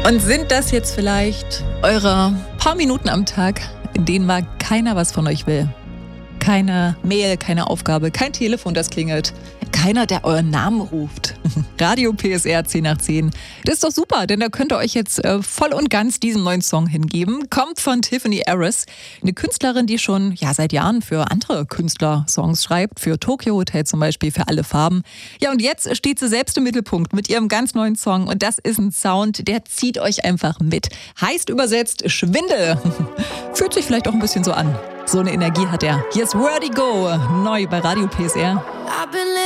Und sind das jetzt vielleicht eure paar Minuten am Tag, in denen mal keiner was von euch will? Keine Mail, keine Aufgabe, kein Telefon, das klingelt. Keiner, der euren Namen ruft. Radio PSR 10 nach 10. Das ist doch super, denn da könnt ihr euch jetzt voll und ganz diesem neuen Song hingeben. Kommt von Tiffany Harris, eine Künstlerin, die schon seit Jahren für andere Künstler Songs schreibt. Für Tokyo Hotel zum Beispiel, für Alle Farben. Ja, und jetzt steht sie selbst im Mittelpunkt mit ihrem ganz neuen Song. Und das ist ein Sound, der zieht euch einfach mit. Heißt übersetzt Schwindel. Fühlt sich vielleicht auch ein bisschen so an. So eine Energie hat er. Hier ist Vertigo, neu bei Radio PSR.